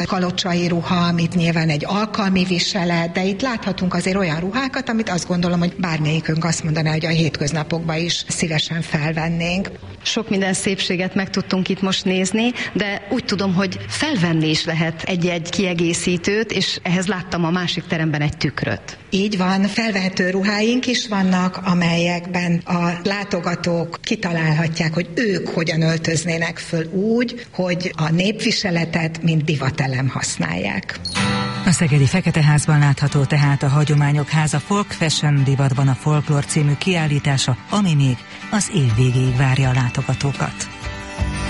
kalocsai ruha, amit nyilván egy alkalmi viselet, de itt láthatunk azért olyan ruhákat, amit azt gondolom, hogy bármelyikünk azt mondaná, hogy a hétköznapokban is szívesen felvennénk. Sok minden szépséget meg tudtunk itt most nézni, de úgy tudom, hogy felvenni is lehet egy-egy kiegészítőt, és ehhez láttam a másik teremben egy tükröt. Így van, felvehető ruháink is vannak, amelyekben a látogatók kitalálhatják, hogy ők hogyan öltöznének föl úgy, hogy a népviseletet, mint divatelem használják. A szegedi Feketeházban látható tehát a Hagyományok Háza Folk Fashion divatban a Folklór című kiállítása, ami még az év végéig várja a látogatókat.